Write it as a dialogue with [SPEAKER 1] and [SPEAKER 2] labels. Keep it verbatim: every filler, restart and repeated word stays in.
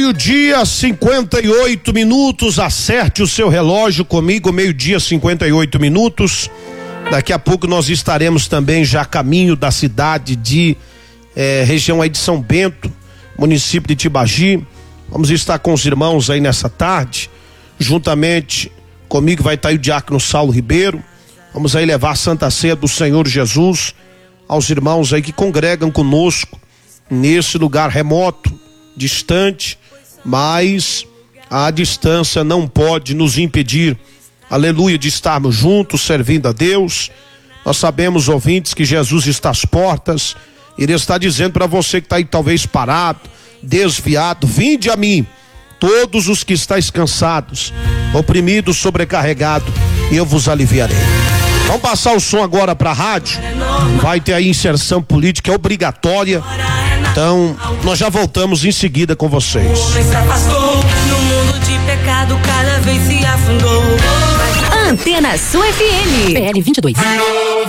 [SPEAKER 1] Meio-dia, cinquenta e oito minutos. Acerte o seu relógio comigo, meio-dia, cinquenta e oito minutos. Daqui a pouco nós estaremos também já a caminho da cidade de eh, região aí de São Bento, município de Tibagi. Vamos estar com os irmãos aí nessa tarde. Juntamente comigo vai estar aí o diácono Saulo Ribeiro. Vamos aí levar a Santa Ceia do Senhor Jesus aos irmãos aí que congregam conosco nesse lugar remoto, distante, mas a distância não pode nos impedir, aleluia, de estarmos juntos servindo a Deus. Nós sabemos, ouvintes, que Jesus está às portas. Ele está dizendo para você que está aí talvez parado, desviado: vinde a mim, todos os que estáis cansados, oprimidos, sobrecarregados, e eu vos aliviarei. Vamos passar o som agora para a rádio. Vai ter aí inserção política obrigatória. Então, nós já voltamos em seguida com vocês.
[SPEAKER 2] O homem se afastou, no mundo de pecado cada vez se afundou.
[SPEAKER 3] Antena Sul F M. P L vinte e dois.